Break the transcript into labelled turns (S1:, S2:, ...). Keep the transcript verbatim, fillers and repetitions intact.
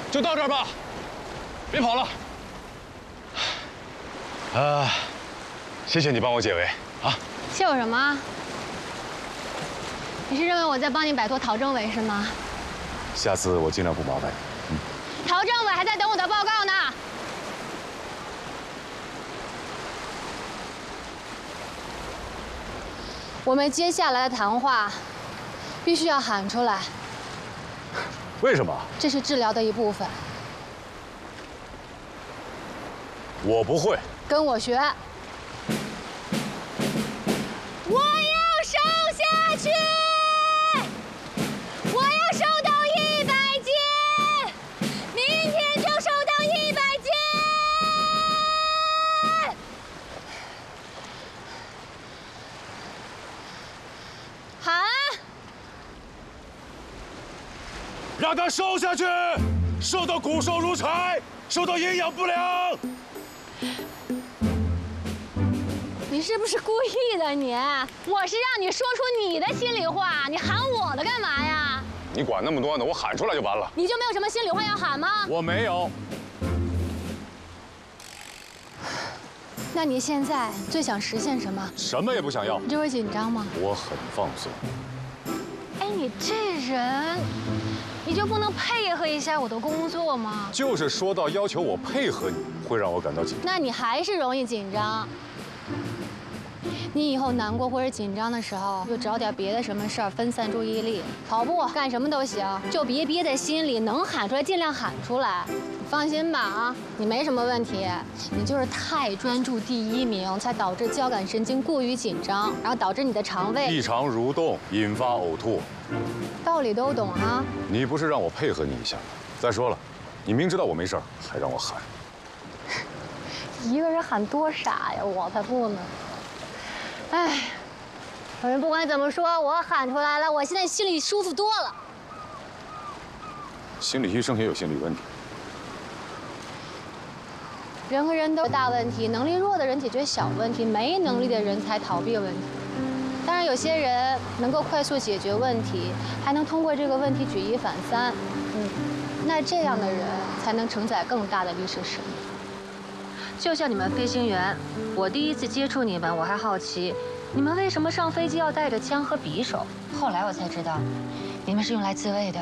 S1: 就到这儿吧，别跑了。啊，谢谢你帮我解围啊！
S2: 谢我什么？你是认为我在帮你摆脱陶政委是吗？
S1: 下次我尽量不麻烦你。嗯。
S2: 陶政委还在等我的报告呢。我们接下来的谈话必须要喊出来。
S1: 为什么？
S2: 这是治疗的一部分。
S1: 我不会。
S2: 跟我学。我要瘦下去，我要瘦到一百斤，明天就瘦到一百斤。喊啊！
S1: 让他瘦下去，瘦到骨瘦如柴，瘦到营养不良。
S2: 你是不是故意的你？我是让你说出你的心里话，你喊我的干嘛呀？
S1: 你管那么多呢？我喊出来就完了。
S2: 你就没有什么心里话要喊吗？
S1: 我没有。
S2: 那你现在最想实现什么？
S1: 什么也不想要。
S2: 你这会紧张吗？
S1: 我很放松。
S2: 哎，你这人，你就不能配合一下我的工作吗？
S1: 就是说到要求我配合你，会让我感到紧张。
S2: 那你还是容易紧张。你以后难过或者紧张的时候，就找点别的什么事儿分散注意力，跑步干什么都行，就别憋在心里，能喊出来尽量喊出来。你放心吧啊，你没什么问题，你就是太专注第一名，才导致交感神经过于紧张，然后导致你的肠胃
S1: 异常蠕动，引发呕吐。
S2: 道理都懂啊。
S1: 你不是让我配合你一下吗？再说了，你明知道我没事儿，还让我喊。
S2: 一个人喊多傻呀，我才不呢。哎，反正不管怎么说，我喊出来了，我现在心里舒服多了。
S1: 心理医生也有心理问题。
S2: 人和人都有大问题，能力弱的人解决小问题，没能力的人才逃避问题。当然，有些人能够快速解决问题，还能通过这个问题举一反三。嗯，那这样的人才能承载更大的历史使命。就像你们飞行员，我第一次接触你们，我还好奇，你们为什么上飞机要带着枪和匕首？后来我才知道，你们是用来自卫的。